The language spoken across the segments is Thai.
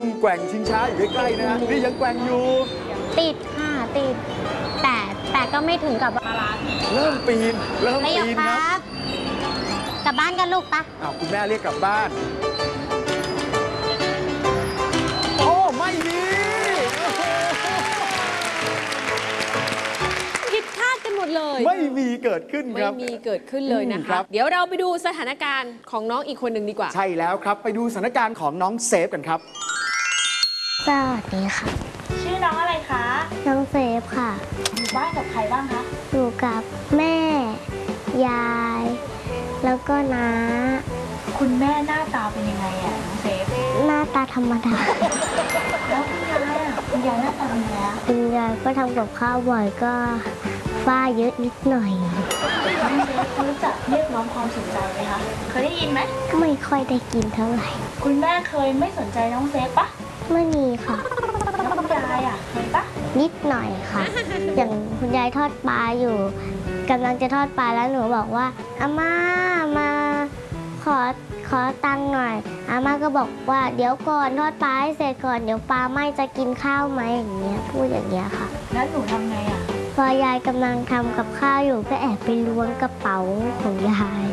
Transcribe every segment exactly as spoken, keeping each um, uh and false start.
แกว่งชิงช้าอยู่ใกล้ๆนะฮะนี่ยังแกว่งอยู่ติดค่ะติดแต่แต่ก็ไม่ถึงกับเริ่มปีนเริ่มปีนครับกลับบ้านกันลูกปะอ้าวคุณแม่เรียกกลับบ้านโอ้ไม่มีผิดคาดกันหมดเลยไม่มีเกิดขึ้นคไม่รับมีเกิดขึ้นเลยนะครัคะบเดี๋ยวเราไปดูสถานการณ์ของน้องอีกคนหนึ่งดีกว่าใช่แล้วครับไปดูสถานการณ์ของน้องเซฟกันครับสวัสดีค่ะชื่อน้องอะไรคะน้องเซฟค่ะอยู่บ้านกับใครบ้างคะอยู่กับแม่ยายแล้วก็น้าคุณแม่หน้าตาเป็นยังไงอ่ะน้องเซฟหน้าตาธรรมดาแล้วคุณยายอ่ะคุณยายหน้าตาเป็นยังไงอ่ะคุณยายก็ทำกับข้าวบ่อยก็ฝ้าเยอะนิดหน่อยน้องเซฟเขารู้จักเรียกร้องความสนใจไหมคะเคยได้ยินไหมไม่ค่อยได้กินเท่าไหร่คุณแม่เคยไม่สนใจน้องเซฟปะไม่มีค่ะแล้วคุณยายอ่ะเคยปะนิดหน่อยค่ะอย่างคุณยายทอดปลาอยู่กำลังจะทอดปลาแล้วหนูบอกว่าอาม่ามาขอขอตังค์หน่อยอาม่าก็บอกว่าเดี๋ยวก่อนทอดปลาให้เสร็จก่อนเดี๋ยวปลาไหม้จะกินข้าวไหมอย่างเงี้ยพูดอย่างเงี้ยค่ะแล้วหนูทำไงอ่ะพอยายกำลังทำกับข้าวอยู่ก็แอบไปล้วงกระเป๋าของยาย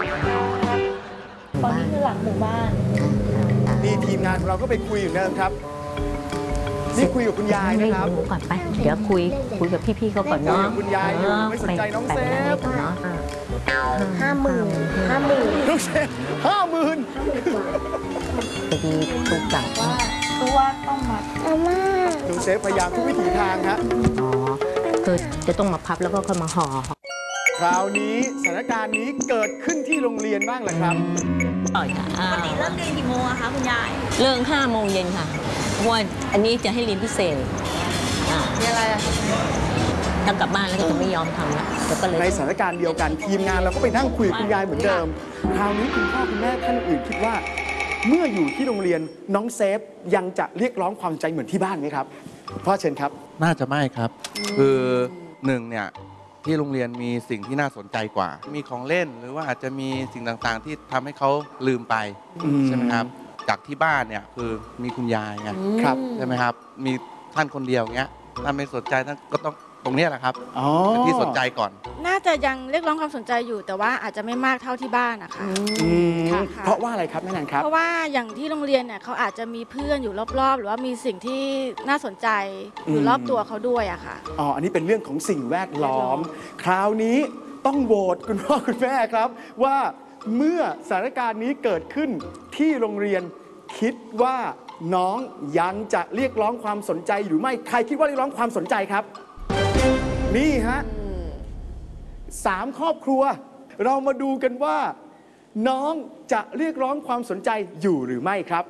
ตอนนี้คือหลังหมู่บ้านนี่ทีมงานของเราก็ไปคุยอยู่นะครับนี่คุยกับคุณยายนะครับดูก่อนไปเดี๋ยวคุยคุยกับพี่ๆเขาก่อนเนาะคุณยายอยู่ไม่สนใจน้องเซฟเนาะห้าหมื่นห้าหมื่นน้องเซฟห้าหมื่นพอดีถูกจับว่าตัวต้องมาอาม่าน้องเซฟพยายามทุกวิถีทางฮะอ๋อคือจะต้องมาพับแล้วก็ค่อยมาห่อคราวนี้สถานการณ์นี้เกิดขึ้นที่โรงเรียนบ้างแหละครับต่อยค่ะปกติเลิกเรียนกี่โมงอะคะคุณยายเลิกห้าโมงเย็นค่ะวันอันนี้จะให้เรียนพิเศษมีอะไรอะถ้ากลับบ้านแล้วก็จะไม่ยอมทำละก็เลยในสถานการณ์เดียวกันทีมงานเราก็ไปนั่งคุยกับคุณยายเหมือนเดิมคราวนี้คุณพ่อคุณแม่ท่านอื่นคิดว่าเมื่ออยู่ที่โรงเรียนน้องเซฟยังจะเรียกร้องความใจเหมือนที่บ้านไหมครับพ่อเชิญครับน่าจะไม่ครับคือหนึ่งเนี่ยที่โรงเรียนมีสิ่งที่น่าสนใจกว่ามีของเล่นหรือว่าอาจจะมีสิ่งต่างๆที่ทำให้เขาลืมไปใช่ไหมครับจากที่บ้านเนี่ยคือมีคุณยายไงครับใช่ไหมครับมีท่านคนเดียวเงี้ยถ้าไม่สนใจท่านก็ต้องตรงนี้แหละครับเป็นที่สนใจก่อนน่าจะยังเรียกร้องความสนใจอยู่แต่ว่าอาจจะไม่มากเท่าที่บ้านนะคะเพราะว่าอะไรครับแม่นันครับเพราะว่าอย่างที่โรงเรียนเนี่ยเขาอาจจะมีเพื่อนอยู่รอบๆหรือว่ามีสิ่งที่น่าสนใจอยู่รอบตัวเขาด้วยอะค่ะอ๋ออันนี้เป็นเรื่องของสิ่งแวดล้อมคราวนี้ต้องโหวตคุณพ่อคุณแม่ครับว่าเมื่อสถานการณ์นี้เกิดขึ้นที่โรงเรียนคิดว่าน้องยังจะเรียกร้องความสนใจหรือไม่ใครคิดว่าเรียกร้องความสนใจครับนี่ฮะสามครอบครัวเรามาดูกันว่าน้องจะเรียกร้องความสนใจอยู่หรือไม่ครับ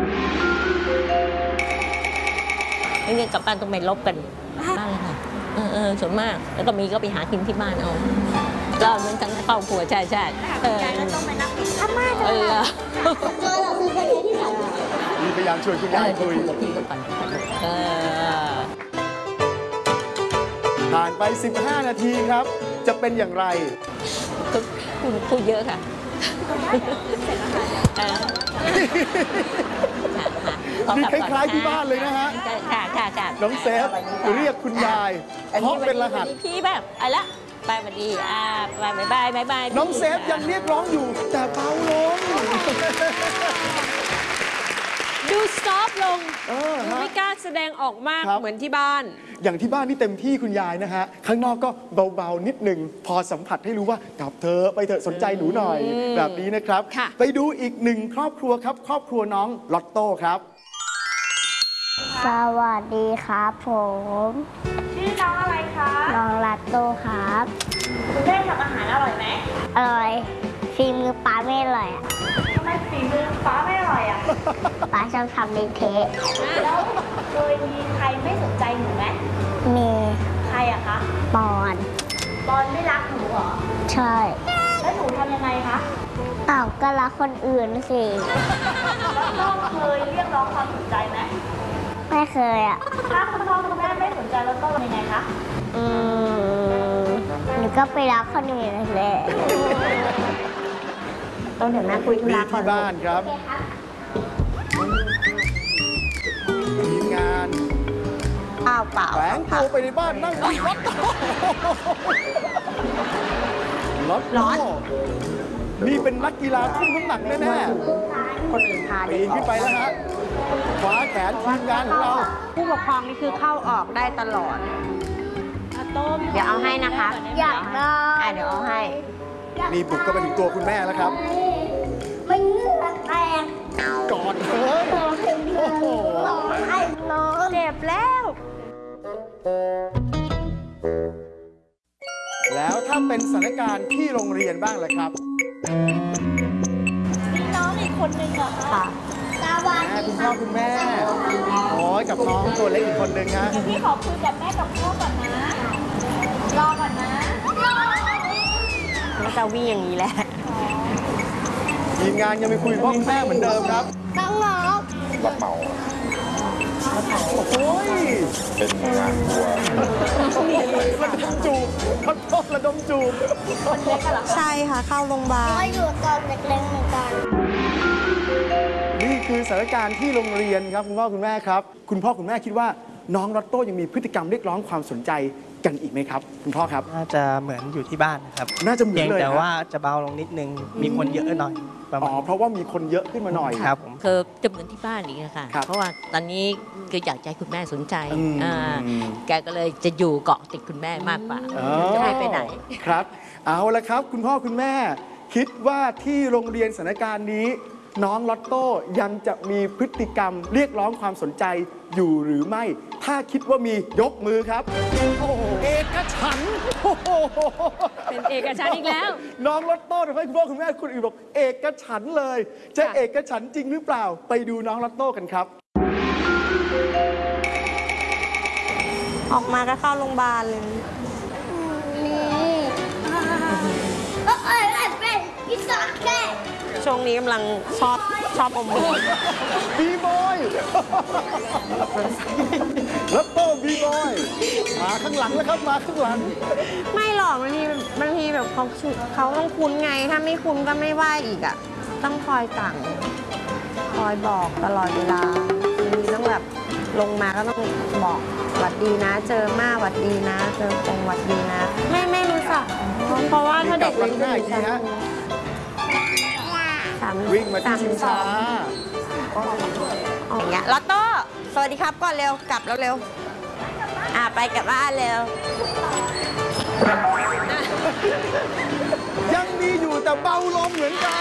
เงินกลับบ้านต้องไปลบกันบ้านเลยค่ะเออเออส่วนมากแล้วก็มีก็ไปหากินที่บ้านเอาก็เหมือนทั้งครอบครัวใช่ใช่เออแล้วต้องไปนั่งกินข้าวมาเออเราคือคนนี้ที่สามมีพยายามช่วยคุณยายคุยกับพี่ก็ก่อนเออผ่านไปสิบห้านาทีครับจะเป็นอย่างไรคุณพูดเยอะค่ะนี่คล้ายๆที่บ้านเลยนะฮะค่ะค่ะค่ะน้องเซฟเรียกคุณยายเพราะเป็นรหัสพี่แบบอะไรละบายสวัสดีอ่าบายบายบายบายน้องเซฟยังเรียกร้องอยู่แต่เบาลงดูซอฟลงดูไม่กล้าแสดงออกมากเหมือนที่บ้านอย่างที่บ้านนี่เต็มที่คุณยายนะฮะข้างนอกก็เบาๆนิดหนึ่งพอสัมผัสให้รู้ว่ากลับเธอไปเถอะสนใจหนูหน่อยแบบนี้นะครับไปดูอีกหนึ่งครอบครัวครับครอบครัวน้องลอตโต้ครับสวัสดีครับผมชื่อน้องอะไรคะน้องลอตโต้ครับคุณแม่ทำอาหารอร่อยไหมอร่อยฝีมือป้าไม่อร่อยอ่ะทำไมฝีมือป้าไม่อร่อยอ่ะป้าชอบทำเละเทะแล้วเคยมีใครไม่สนใจหนูไหมมีใครอะคะปอนปอนไม่รักหนูเหรอใช่แล้วหนูทำยังไงคะอ้าวก็รักคนอื่นสิแล้วก็เคยเรียกร้องความสนใจไหมไม่เคยอ่ะถ้าคุณพ่อคุณแม่ไม่สนใจแล้วก็ยังไงคะอืมหนูก็ไปรักคนอื่นแหละต้องเดี๋ยวนะคุยธุระก่อนที่บ้านครับาวเปล่าแฝงตัวไปในบ้านนั่งรถรถร้อนนี่เป็นนักกีฬาทุ่มน้ำหนักแน่คนอื่นพาๆเด็ปีกนขึ้นไปแล้วฮะขวาแขนทีมงานของเราผู้ปกครองนี่คือเข้าออกได้ตลอดอะต้มเดี๋ยวเอาให้นะคะอยากได้อ่ะเดี๋ยวเอาให้นี่บุกก็ไปถึงตัวคุณแม่แล้วครับมันเลือดแตกกอดเลยโอ้โหไอ้น้องเจ็บแล้วแล้วถ้าเป็นสถานการณ์ที่โรงเรียนบ้างล่ะครับมีน้องอีกคนนึงเหรอคะค่ะตาวันแม่คุณพ่อคุณแม่โอ้ยกับน้องตัวเล็กอีกคนนึงฮะพี่ขอคุยกับแม่กับพ่อก่อนนะ รอก่อนนะก็จะวิ่งอย่างนี้แหละทีมงานยังไปคุยกับพ่อคุณแม่เหมือนเดิมครับน้องน้องรับเหมาโอ้ยเป็นงานทัวร์ระดมจูบขอโทษระดมจูบใช่ค่ะ เข้าโรงพยาบาลก็อยู่ตอนเล็กๆเหมือนกันนี่คือสถานการณ์ที่โรงเรียนครับคุณพ่อคุณแม่ครับ คุณพ่อคุณแม่คิดว่าน้องลอตโต้ยังมีพฤติกรรมเรียกร้องความสนใจกันอีกไหมครับ คุณพ่อครับน่าจะเหมือนอยู่ที่บ้านนะครับน่าจะเหมือเพียนงเลยแต่ฮะว่าจะเบาลงนิดนึง มีคนเยอะหน่อยประอ๋มาอณเพราะว่ามีคนเยอะขึ้นมาหน่อยครับผมคือจะเหมือนที่บ้านอีกอะค่ะครับเพราะว่าตอนนี้คืออยากจะให้คุณแม่สนใจอืมอ่าแกก็เลยจะอยู่เกาะติดคุณแม่มากกว่าอ๋อจะให้ไปไหนครับ เอาละครับ คุณพ่อคุณแม่ คิดว่าที่โรงเรียนสถานการณ์นี้ น้องลอตโต้ยังจะมีพฤติกรรมเรียกร้องความสนใจอยู่หรือไม่ ถ้าคิดว่ามียกมือครับโอ้โหเอกฉันท์โอ้โหเป็นเอกฉันท์อีกแล้วน้องลอตโต้ทำให้คุณพ่อคุณแม่คนอื่นบอกเอกฉันท์เลย จะค่ะเอกฉันท์จริงหรือเปล่า ไปดูน้องลอตโต้กันครับออกมาก็เข้าโรงพยาบาลเลยนี่เอ้ยไอ้เป็นพิซซ่าแก่ช่วงนี้กำลังชอบชอบอมบุญบีบอยลอตโต้บีบอยมาข้างหลังแล้วครับมาข้างหลังไม่หรอกบางทีบางทีแบบเขาเขาต้องคุ้นไง ถ้าไม่คุ้นก็ไม่ว่าอีกอ่ะ ต้องคอยสั่ง คอยบอกตลอดเวลาบางทีต้องแบบลงมาก็ต้องบอกหวัดดีนะ เจอมาหวัดดีนะ เจอคงหวัดดีนะ ไม่ไม่รู้จักเพราะว่าถ้าเด็กเล็กกลับมาข้างหน้าอีกทีฮะสามวิ่งมาที่ชิงช้าอย่างเงี้ยลอตโต้สวัสดีครับก่อนเร็วกลับแล้วเร็วอ่ะไปกลับบ้านเร็วยังมีอยู่แต่เบาลงเหมือนกัน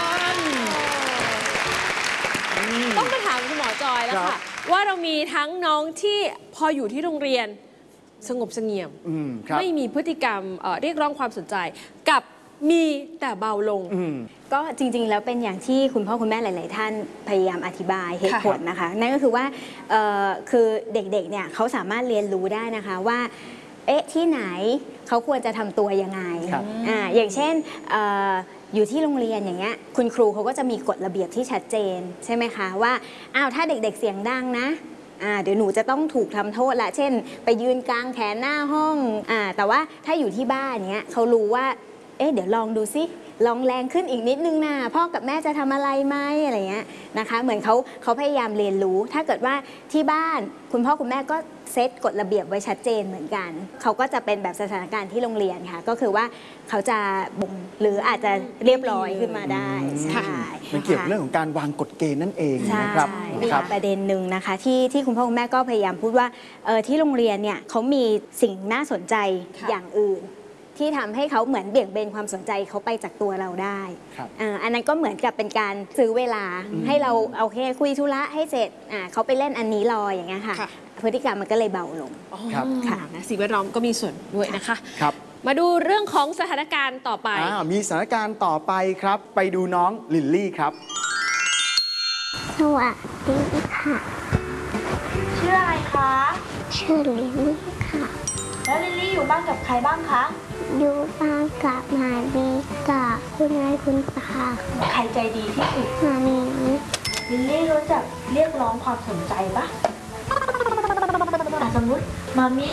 ต้องมาถามคุณหมอจอยแล้วครัค่ะบว่าเรามีทั้งน้องที่พออยู่ที่โรงเรียนสงบเสงี่ยมอืมครับไม่มีพฤติกรรมเอ่อเรียกร้องความสนใจ กับมีแต่เบาลงอืมก็จริงๆ แล้วเป็นอย่างที่คุณพ่อคุณแม่หลาย ๆ ท่านพยายามอธิบายเหตุผลนะคะ นั่นก็คือว่าเอ่อคือเด็ก ๆ เนี่ยเขาสามารถเรียนรู้ได้นะคะว่า เอ๊ะ ที่ไหนเขาควรจะทำตัวยังไงครับอ่าอย่างเช่นเอออยู่ที่โรงเรียนอย่างเงี้ยคุณครูเขาก็จะมีกฎระเบียบที่ชัดเจนใช่ไหมคะว่าอ้าวถ้าเด็ก ๆ เสียงดังนะอ่าเดี๋ยวหนูจะต้องถูกทำโทษละเช่น ไปยืนกลางแขนหน้าห้องอ่าแต่ว่าถ้าอยู่ที่บ้านเนี้ยเขารู้ว่าเอ๊ะเดี๋ยวลองดูซิลองแรงขึ้นอีกนิดนึงนะพ่อกับแม่จะทำอะไรไหมอะไรเงี้ยนะคะเหมือนเขาเขาพยายามเรียนรู้ ถ้าเกิดว่าที่บ้านคุณพ่อคุณแม่ก็เซตกฎระเบียบไว้ชัดเจนเหมือนกันเขาก็จะเป็นแบบสถานการณ์ที่โรงเรียนค่ะก็คือว่าเขาจะบ่มหรืออาจจะเรียบร้อยขึ้นมาได้ใช่มันเกี่ยวกับเรื่องของการวางกฎเกณฑ์นั่นเองใช่นะครับมีครับประเด็นหนึ่งนะคะที่ที่คุณพ่อคุณแม่ก็พยายามพูดว่าเออที่โรงเรียนเนี่ยเขามีสิ่งน่าสนใจอย่างอื่น ที่ทำให้เขาเหมือนเบี่ยงเบนความสนใจเขาไปจากตัวเราได้ครับอ่าอันนั้นก็เหมือนกับเป็นการซื้อเวลาให้เราโอเคคุยธุระให้เสร็จอ่าเขาไปเล่นอันนี้รออย่างเงี้ยค่ะค่ะพฤติกรรมมันก็เลยเบาลงครับค่ะนะสิ่งแวดล้อมก็มีส่วนด้วยนะคะครับมาดูเรื่องของสถานการณ์ต่อไปอ่ามีสถานการณ์ต่อไปครับ ไปดูน้องลิลลี่ครับสวัสดีค่ะชื่ออะไรคะชื่อลิลลี่ค่ะแล้วลิลลี่อยู่บ้านกับใครบ้างคะอยู่บ้านกับมาดีกับคุณยายคุณตาใครใจดีที่สุดมามีลิลลี่รู้จักเรียกร้องความสนใจปะอ่ะสมมติมามี